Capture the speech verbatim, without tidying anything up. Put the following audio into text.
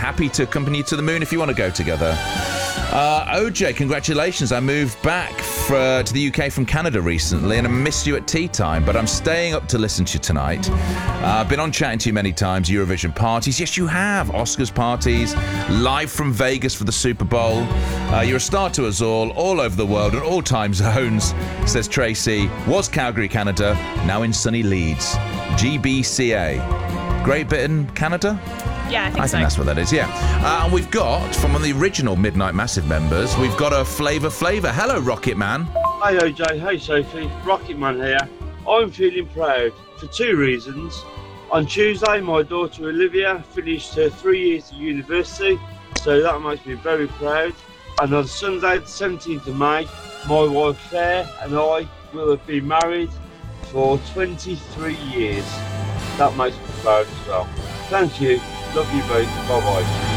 happy to accompany you to the moon if you want to go together. Uh, O J, congratulations. I moved back for, to the U K from Canada recently and I missed you at tea time, but I'm staying up to listen to you tonight. Uh, I've been on chatting to you many times, Eurovision parties. Yes, you have. Oscars parties, live from Vegas for the Super Bowl. Uh, you're a star to us all, all over the world, in all time zones, says Tracy. Was Calgary, Canada, now in sunny Leeds. G B C A. Great Britain, Canada? Yeah, I think I so. think that's what that is, yeah. Uh, and we've got, from one of the original Midnight Massive members, we've got a Flavour Flavour. Hello, Rocket Man. Hi O J, hey Sophie, Rocket Man here. I'm feeling proud for two reasons. On Tuesday, my daughter Olivia finished her three years at university, so that makes me very proud. And on Sunday, the seventeenth of May, my wife Claire and I will have been married for twenty-three years. That makes me proud as well. Thank you. Love you both. Bye-bye.